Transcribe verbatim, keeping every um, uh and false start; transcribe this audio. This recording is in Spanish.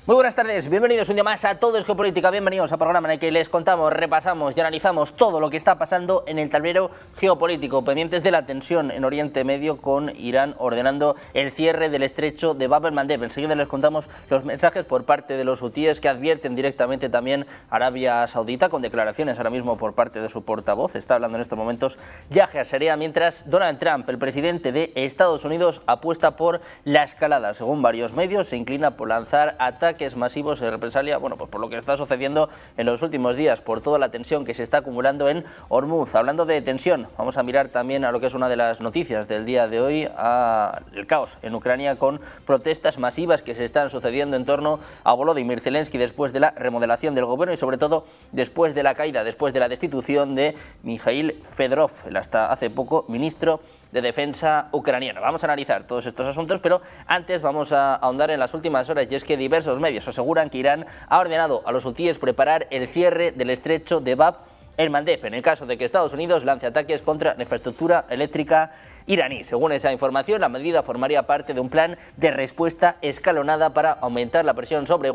Muy buenas tardes, bienvenidos un día más a Todo es Geopolítica, bienvenidos al programa en el que les contamos, repasamos y analizamos todo lo que está pasando en el tablero geopolítico, pendientes de la tensión en Oriente Medio con Irán ordenando el cierre del estrecho de Bab el-Mandeb. Enseguida les contamos los mensajes por parte de los hutíes que advierten directamente también a Arabia Saudita, con declaraciones ahora mismo por parte de su portavoz, está hablando en estos momentos Yahya Sarea, mientras Donald Trump, el presidente de Estados Unidos, apuesta por la escalada. Según varios medios, se inclina por lanzar ataques masivos de represalia, bueno, pues por lo que está sucediendo en los últimos días, por toda la tensión que se está acumulando en Hormuz. Hablando de tensión, vamos a mirar también a lo que es una de las noticias del día de hoy, a el caos en Ucrania con protestas masivas que se están sucediendo en torno a Volodymyr Zelensky después de la remodelación del gobierno y sobre todo después de la caída, después de la destitución de Mikhail Fedorov, el hasta hace poco ministro de Defensa ucraniano. Vamos a analizar todos estos asuntos, pero antes vamos a ahondar en las últimas horas, y es que diversos medios aseguran que Irán ha ordenado a los hutíes preparar el cierre del estrecho de Bab el-Mandeb en el caso de que Estados Unidos lance ataques contra la infraestructura eléctrica iraní. Según esa información, la medida formaría parte de un plan de respuesta escalonada para aumentar la presión sobre